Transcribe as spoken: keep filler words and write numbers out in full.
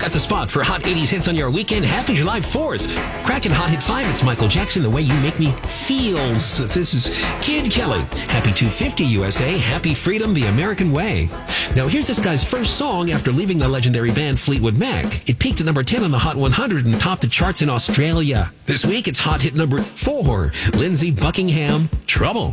got the spot for Hot eighties hits on your weekend. Happy July fourth. Cracking Hot Hit five, it's Michael Jackson, The Way You Make Me Feels. This is Kid Kelly. Happy two fifty U S A. Happy Freedom, the American Way. Now, here's this guy's first song after leaving the legendary band Fleetwood Mac. It peaked at number ten on the Hot one hundred and topped the charts in Australia. This week, it's Hot Hit number four. Lindsey Buckingham, Trouble.